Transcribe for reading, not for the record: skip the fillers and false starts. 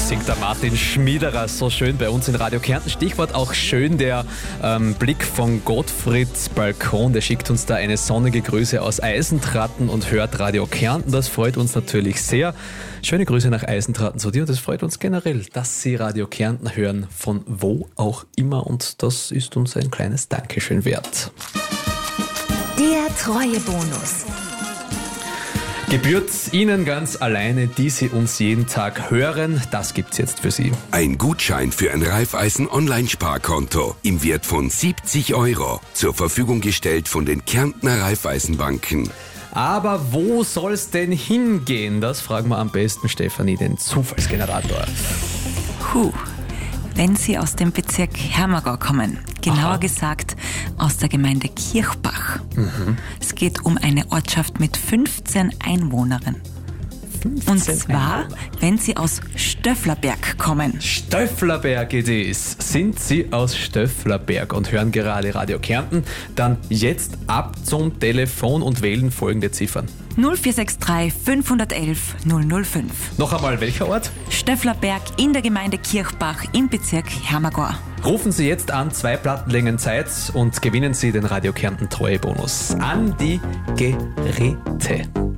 singt der Martin Schmiederer so schön bei uns in Radio Kärnten. Stichwort auch schön der Blick von Gottfrieds Balkon. Der schickt uns da eine sonnige Grüße aus Eisentraten und hört Radio Kärnten. Das freut uns natürlich sehr. Schöne Grüße nach Eisentraten zu dir und es freut uns generell, dass Sie Radio Kärnten hören, von wo auch immer, und das ist uns ein kleines Dankeschön wert. Der Treuebonus. Gebührt Ihnen ganz alleine, die Sie uns jeden Tag hören. Das gibt's jetzt für Sie. Ein Gutschein für ein Raiffeisen-Online-Sparkonto im Wert von 70 €. Zur Verfügung gestellt von den Kärntner Raiffeisenbanken. Aber wo soll's denn hingehen? Das fragen wir am besten Stefanie, den Zufallsgenerator. Wenn Sie aus dem Bezirk Hermagau kommen, genauer gesagt aus der Gemeinde Kirchbach. Es geht um eine Ortschaft mit 15 Einwohnern. Und zwar, wenn Sie aus Stöfflerberg kommen. Stöfflerberg it is. Sind Sie aus Stöfflerberg und hören gerade Radio Kärnten? Dann jetzt ab zum Telefon und wählen folgende Ziffern. 0463 511 005. Noch einmal, welcher Ort? Stöfflerberg in der Gemeinde Kirchbach im Bezirk Hermagau. Rufen Sie jetzt an, 2 Plattenlängen Zeit, und gewinnen Sie den Radio Kärnten Treuebonus. An die Geräte.